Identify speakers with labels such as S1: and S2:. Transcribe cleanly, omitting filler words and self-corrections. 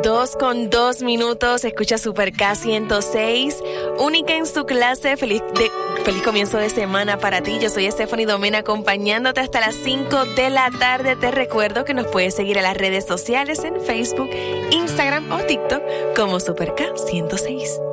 S1: 2:02. Escucha Super K 106, única en su clase. Feliz comienzo de semana para ti. Yo soy Stephanie Domena, acompañándote hasta las 5 de la tarde. Te recuerdo que nos puedes seguir en las redes sociales en Facebook, Instagram o TikTok como Super K 106.